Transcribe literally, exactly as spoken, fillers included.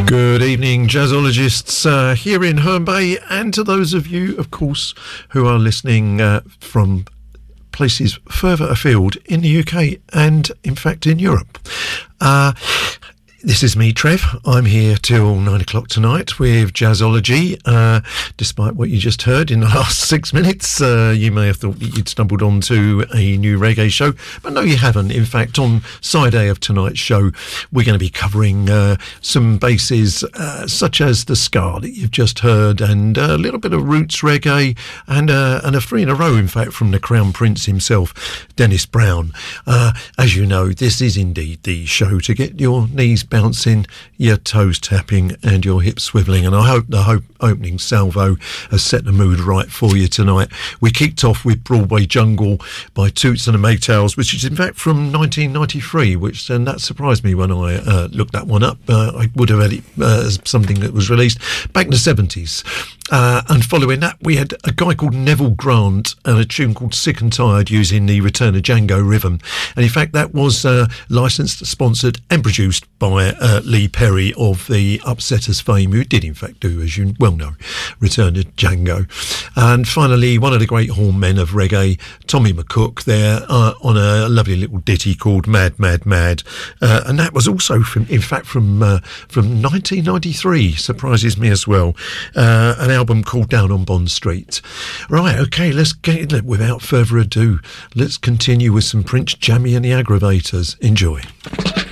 Good evening, jazzologists uh, here in Herne Bay, and to those of you, of course, who are listening uh, from places further afield in the U K and, in fact, in Europe. Uh, This is me, Trev. I'm here till nine o'clock tonight with Jazzology. Uh, despite what you just heard in the last six minutes, uh, you may have thought that you'd stumbled onto a new reggae show, but no, you haven't. In fact, on side A of tonight's show, we're going to be covering uh, some bases uh, such as the ska that you've just heard, and a little bit of roots reggae, and, uh, and a three in a row, in fact, from the Crown Prince himself, Dennis Brown. Uh, as you know, this is indeed the show to get your knees bouncing, your toes tapping and your hips swivelling, and I hope the hope opening salvo has set the mood right for you tonight. We kicked off with Broadway Jungle by Toots and the Maytals, which is in fact from nineteen ninety-three, which and that surprised me when I uh, looked that one up. uh, I would have had it uh, as something that was released back in the seventies. Uh, and following that, we had a guy called Neville Grant and a tune called Sick and Tired, using the Return of Django rhythm. And in fact, that was uh, licensed, sponsored and produced by uh, Lee Perry of the Upsetters fame, who did in fact do, as you well know, Return of Django. And finally, one of the great horn men of reggae, Tommy McCook, there uh, on a lovely little ditty called Mad, Mad, Mad. Uh, and that was also, from, in fact, from uh, from nineteen ninety-three, surprises me as well. Uh, an album called Down on Bond Street. Right, okay, let's get it. Without further ado, let's continue with some Prince Jammy and the Aggravators. Enjoy.